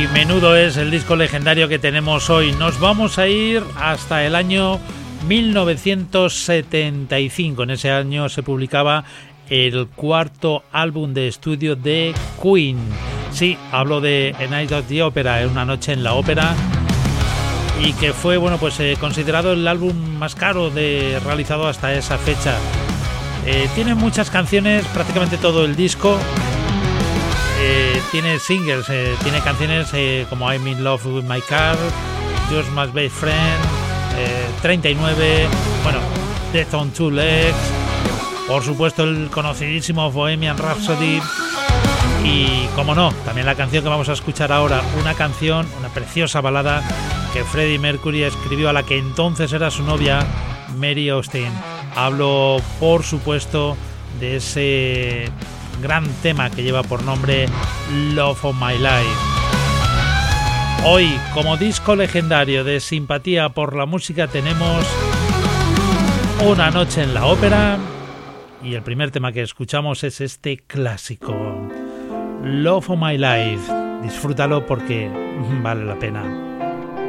Menudo es el disco legendario que tenemos hoy. Nos vamos a ir hasta el año 1975. En ese año se publicaba el cuarto álbum de estudio de Queen. Sí, hablo de A Night at the Opera, Una noche en la ópera, y que fue, bueno, pues considerado el álbum más caro realizado hasta esa fecha. Tiene muchas canciones, prácticamente todo el disco. Tiene singles, tiene canciones como I'm in Love with My Car, Just My Best Friend, 39, bueno, Death on Two Legs, por supuesto el conocidísimo Bohemian Rhapsody y, como no, también la canción que vamos a escuchar ahora, una preciosa balada que Freddie Mercury escribió a la que entonces era su novia, Mary Austin. Hablo, por supuesto, de ese gran tema que lleva por nombre Love of My Life. Hoy, como disco legendario de simpatía por la música, tenemos Una noche en la ópera, y el primer tema que escuchamos es este clásico, Love of My Life. Disfrútalo porque vale la pena.